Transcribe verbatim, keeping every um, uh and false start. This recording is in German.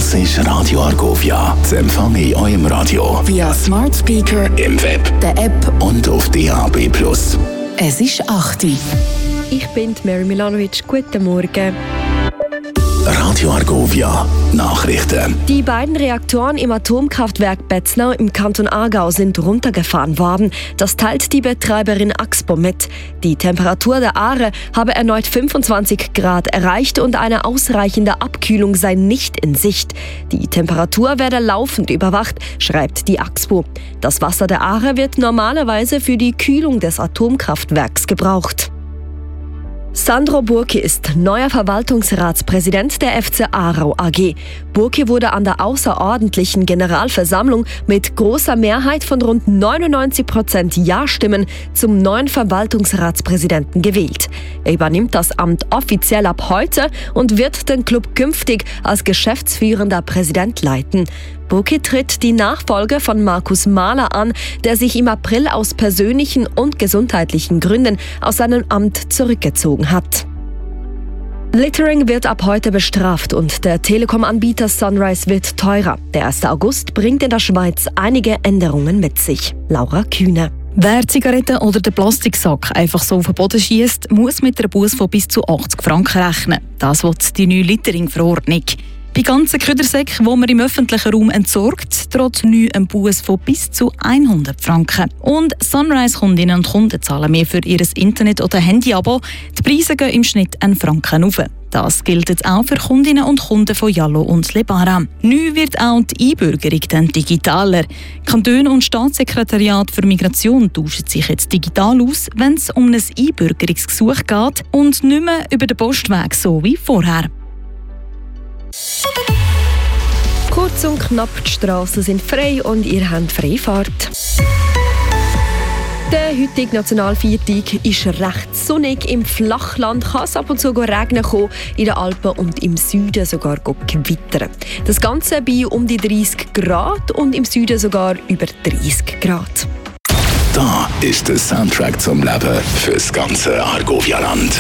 Das ist Radio Argovia. Zu empfangen in eurem Radio via Smart Speaker, im Web, der App und auf D A B plus. Es ist acht Uhr. Ich bin Mary Milanovic. Guten Morgen. Radio Argovia. Nachrichten. Die beiden Reaktoren im Atomkraftwerk Betznau im Kanton Aargau sind runtergefahren worden. Das teilt die Betreiberin Axpo mit. Die Temperatur der Aare habe erneut fünfundzwanzig Grad erreicht und eine ausreichende Abkühlung sei nicht in Sicht. Die Temperatur werde laufend überwacht, schreibt die Axpo. Das Wasser der Aare wird normalerweise für die Kühlung des Atomkraftwerks gebraucht. Sandro Burki ist neuer Verwaltungsratspräsident der F C Aarau A G. Burki wurde an der außerordentlichen Generalversammlung mit großer Mehrheit von rund neunundneunzig Prozent Ja-Stimmen zum neuen Verwaltungsratspräsidenten gewählt. Er übernimmt das Amt offiziell ab heute und wird den Club künftig als geschäftsführender Präsident leiten. Burki tritt die Nachfolge von Markus Mahler an, der sich im April aus persönlichen und gesundheitlichen Gründen aus seinem Amt zurückgezogen hat. Littering wird ab heute bestraft und der Telekom-Anbieter Sunrise wird teurer. Der erste August bringt in der Schweiz einige Änderungen mit sich. Laura Kühne. Wer Zigaretten oder den Plastiksack einfach so auf den Boden schiesst, muss mit einer Busse von bis zu achtzig Franken rechnen. Das will die neue Littering-Verordnung. Bei ganzen Ködersäcken, die man im öffentlichen Raum entsorgt, droht neu ein Buß von bis zu hundert Franken. Und Sunrise-Kundinnen und Kunden zahlen mehr für ihr Internet- oder Handy-Abo. Die Preise gehen im Schnitt einen Franken rauf. Das gilt jetzt auch für Kundinnen und Kunden von Yallo und Lebara. Neu wird auch die Einbürgerung dann digitaler. Kantone und Staatssekretariat für Migration tauschen sich jetzt digital aus, wenn es um ein Einbürgerungsgesuch geht und nicht mehr über den Postweg so wie vorher. Kurz und knapp, die Strassen sind frei und ihr habt Freifahrt. Der heutige Nationalviertag ist recht sonnig. Im Flachland kann es ab und zu regnen kommen, in den Alpen und im Süden sogar gewittern. Das Ganze bei um die dreißig Grad und im Süden sogar über dreißig Grad. Da ist der Soundtrack zum Leben fürs ganze Argovia-Land.